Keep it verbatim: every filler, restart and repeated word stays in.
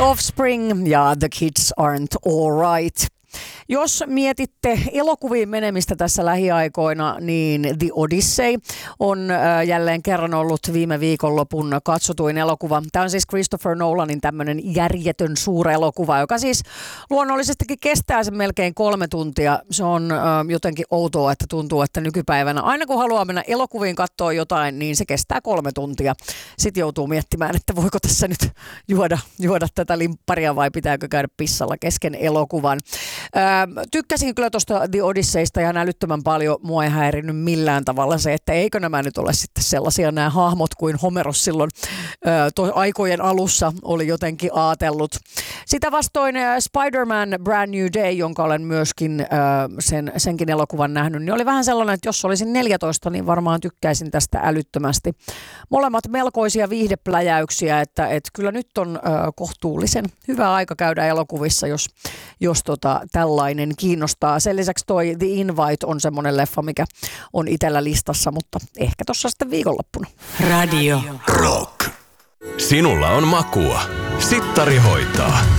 The Offspring ja The Kids Aren't Alright. Jos mietitte elokuviin menemistä tässä lähiaikoina, niin The Odyssey on jälleen kerran ollut viime viikonlopun katsotuin elokuva. Tämä on siis Christopher Nolanin tämmöinen järjetön suurelokuva, joka siis luonnollisestikin kestää sen melkein kolme tuntia. Se on jotenkin outoa, että tuntuu, että nykypäivänä aina kun haluaa mennä elokuviin katsoa jotain, niin se kestää kolme tuntia. Sitten joutuu miettimään, että voiko tässä nyt juoda, juoda tätä limpparia vai pitääkö käydä pissalla kesken elokuvan. Tykkäsin kyllä tuosta The Odysseysta ihan älyttömän paljon. Mua ei häirinyt millään tavalla se, että eikö nämä nyt ole sitten sellaisia nämä hahmot kuin Homeros silloin to, aikojen alussa oli jotenkin aatellut. Sitä vastoin Spider-Man Brand New Day, jonka olen myöskin sen, senkin elokuvan nähnyt, niin oli vähän sellainen, että jos olisin neljätoista, niin varmaan tykkäisin tästä älyttömästi. Molemmat melkoisia viihdepläjäyksiä, että, että kyllä nyt on kohtuullisen hyvä aika käydä elokuvissa, jos, jos tota, tällainen kiinnostaa. Sen lisäksi toi The Invite on semmoinen leffa, mikä on itsellä listassa, mutta ehkä tossa sitten viikonloppuna. Radio Rock. Sinulla on makua. Sittari hoitaa.